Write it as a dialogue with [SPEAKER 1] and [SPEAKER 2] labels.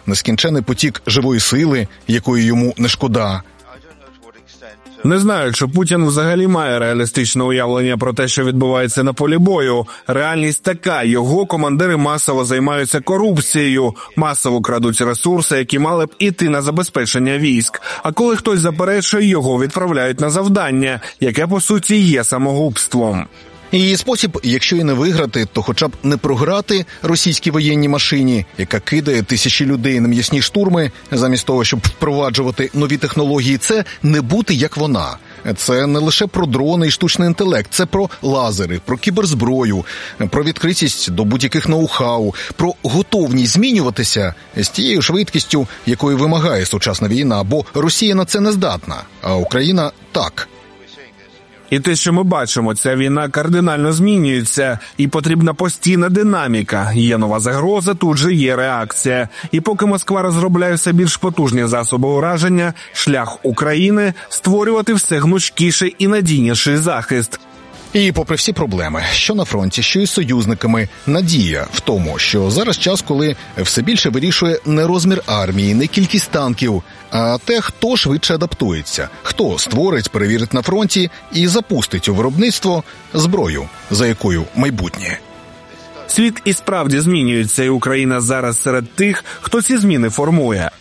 [SPEAKER 1] нескінчений потік живої сили, якої йому не шкода.
[SPEAKER 2] Не знаю, чи Путін взагалі має реалістичне уявлення про те, що відбувається на полі бою. Реальність така: його командири масово займаються корупцією, масово крадуть ресурси, які мали б іти на забезпечення військ. А коли хтось заперечує, його відправляють на завдання, яке, по суті, є самогубством.
[SPEAKER 1] І спосіб, якщо і не виграти, то хоча б не програти російській воєнній машині, яка кидає тисячі людей на м'ясні штурми, замість того, щоб впроваджувати нові технології, це не бути як вона. Це не лише про дрони і штучний інтелект, це про лазери, про кіберзброю, про відкритість до будь-яких ноу-хау, про готовність змінюватися з тією швидкістю, якої вимагає сучасна війна, бо Росія на це не здатна, а Україна – так.
[SPEAKER 2] І те, що ми бачимо, ця війна кардинально змінюється, і потрібна постійна динаміка. Є нова загроза, тут же є реакція. І поки Москва розробляє все більш потужні засоби ураження, шлях України – створювати все гнучкіший і надійніший захист.
[SPEAKER 1] І попри всі проблеми, що на фронті, що із союзниками, надія в тому, що зараз час, коли все більше вирішує не розмір армії, не кількість танків, а те, хто швидше адаптується, хто створить, перевірить на фронті і запустить у виробництво зброю, за якою майбутнє.
[SPEAKER 2] Світ і справді змінюється, і Україна зараз серед тих, хто ці зміни формує.